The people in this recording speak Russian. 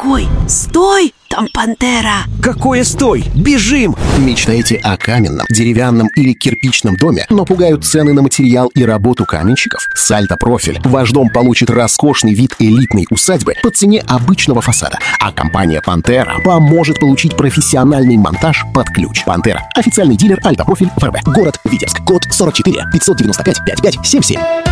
дорогой, стой! Там пантера! Какое стой? Бежим! Мечтаете о каменном, деревянном или кирпичном доме, но пугают цены на материал и работу каменщиков? Сальто Профиль. Ваш дом получит роскошный вид элитной усадьбы по цене обычного фасада. А компания «Пантера» поможет получить профессиональный монтаж под ключ. «Пантера» — официальный дилер Альто Профиль ФРБ. Город Витебск. Код 44 595 5577.